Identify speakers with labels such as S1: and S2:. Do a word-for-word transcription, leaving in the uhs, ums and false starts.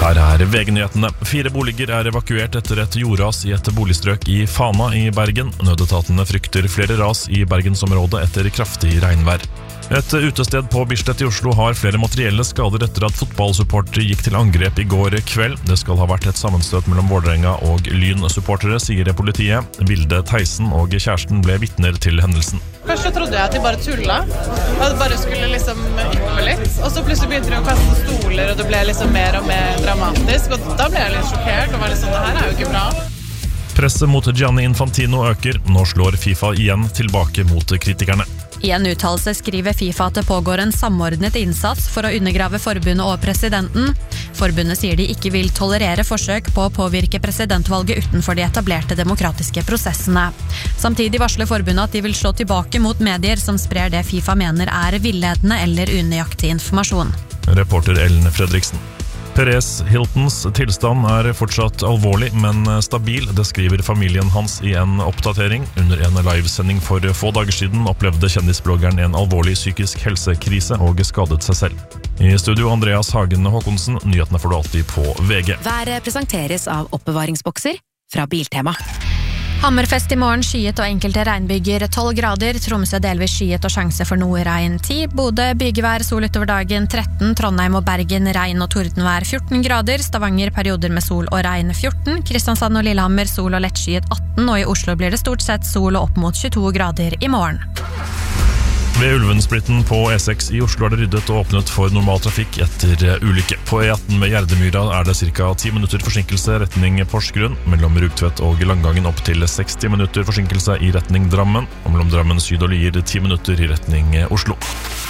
S1: Her er V G-nyhetene. Fire boliger er evakuert etter et jordras i et boligstrøk i Fana i Bergen. Nødetatene frykter flere ras i Bergensområdet etter kraftig regnvær. Et utested på Bislett i Oslo har flere materielle skader etter at fotballsupportere gikk til angrep i går kveld. Det skal ha vært et sammenstøt mellom Vålerenga og Lyn-supportere, sier politiet. Vilde Theisen og kjæresten ble vitner til hendelsen.
S2: Først så trodde jeg at de bare tulla, at de bare skulle liksom yppe litt. Og så plutselig begynte de å kaste stoler, og det ble liksom mer og mer dramatisk. Og da ble jeg litt sjokkert, og var litt sånn, det her er jo ikke bra.
S1: Presset mot Gianni Infantino øker. Nå slår FIFA igjen tilbake mot kritikerne.
S3: I en uttalelse skriver FIFA at det pågår en samordnet innsats for å undergrave forbundet og presidenten. Forbundet sier de ikke vil tolerere forsøk på å påvirke presidentvalget utenfor de etablerte demokratiske prosessene. Samtidig varsler forbundet at de vil slå tilbake mot medier som sprer det FIFA mener er villedende eller unøyaktig informasjon.
S1: Reporter Ellen Fredriksen. Perez Hiltons tilstand er fortsatt alvorlig, men stabil, det skriver familien hans i en oppdatering. Under en livesending for få dager siden opplevde kjendisbloggeren en alvorlig psykisk helsekrise og skadet seg selv. I studio Andreas Hagen Håkonsen, nyhetene får du alltid på V G.
S4: Været presenteres av oppbevaringsbokser fra Biltema.
S3: Hammerfest i morgen, skyet og enkelte regnbyger tolv grader, Tromsø delvis skyet og sjanse for noe regn ti, Bodø bygevær, sol utover dagen tretten, Trondheim og Bergen regn og tordenvær fjorten grader, Stavanger perioder med sol og regn fjorten, Kristiansand og Lillehammer sol og lettskyet atten, og i Oslo blir det stort sett sol og opp mot tjueto grader i morgen.
S1: Ved Ulvensplitten på E seks i Oslo er det ryddet og åpnet for normal trafikk etter ulykke. På E atten ved Gjerdemyra er det ca. ti minutter forsinkelse retning Porsgrunn, mellom Rugtvedt og Langangen opp til seksti minutter forsinkelse i retning Drammen, og mellom Drammen Syd og Lier ti minutter i retning Oslo.